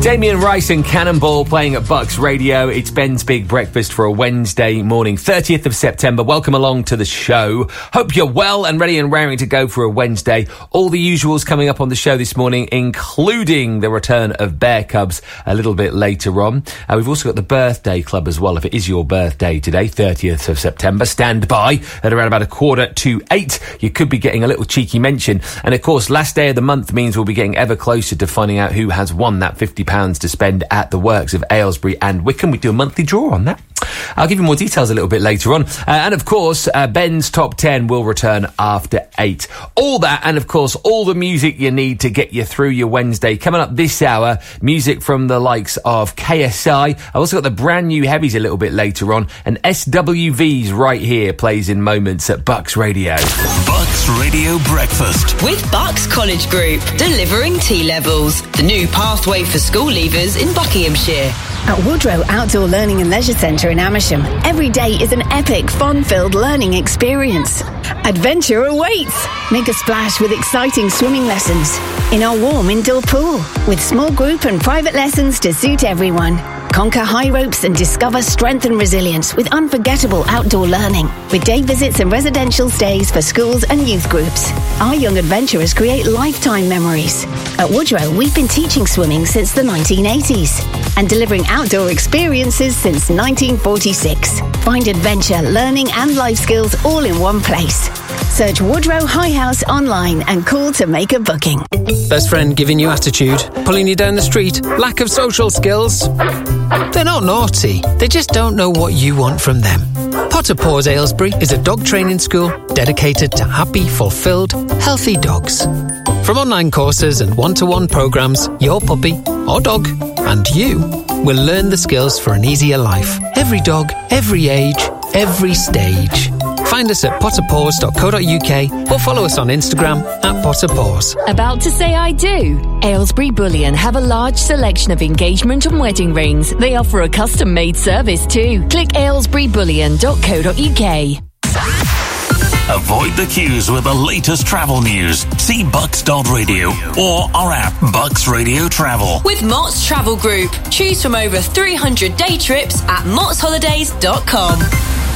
Damien Rice and Cannonball playing at Bucks Radio. It's Ben's Big Breakfast for a Wednesday morning, 30th of September. Welcome along to the show. Hope you're well and ready and raring to go for a Wednesday. All the usuals coming up on the show this morning, including the return of Bear Cubs a little bit later on. We've also got the birthday club as well. If it is your birthday today, 30th of September, stand by at around about 7:45. You could be getting a little cheeky mention. And of course, last day of the month means we'll be getting ever closer to finding out who has won that £50 to spend at the works of Aylesbury and Wickham. We do a monthly draw on that. I'll give you more details a little bit later on. And of course, Ben's Top 10 will return after 8. All that, and of course, all the music you need to get you through your Wednesday. Coming up this hour, music from the likes of KSI. I've also got the brand new Heavies a little bit later on. And SWV's Right Here plays in moments at Bucks Radio. Bucks Radio Breakfast. With Bucks College Group, delivering T-levels. The new pathway for school leavers in Buckinghamshire. At Woodrow Outdoor Learning and Leisure Centre in Amersham, every day is an epic, fun-filled learning experience. Adventure awaits! Make a splash with exciting swimming lessons in our warm indoor pool, with small group and private lessons to suit everyone. Conquer high ropes and discover strength and resilience with unforgettable outdoor learning, with day visits and residential stays for schools and youth groups. Our young adventurers create lifetime memories. At Woodrow, we've been teaching swimming since the 1980s and delivering outdoor experiences since 1946. Find adventure, learning and life skills all in one place. Search Woodrow High House online and call to make a booking. Best friend giving you attitude, pulling you down the street, lack of social skills. They're not naughty, they just don't know what you want from them. Potter Paws Aylesbury is a dog training school dedicated to happy, fulfilled, healthy dogs. From online courses and one-to-one programmes, your puppy or dog and you will learn the skills for an easier life. Every dog, every age, every stage. Find us at potterpaws.co.uk or follow us on Instagram at potterpaws. About to say I do? Aylesbury Bullion have a large selection of engagement and wedding rings. They offer a custom-made service too. Click aylesburybullion.co.uk. Avoid the queues with the latest travel news. See bucks.radio or our app, Bucks Radio Travel. With Mott's Travel Group. Choose from over 300 day trips at mottsholidays.com.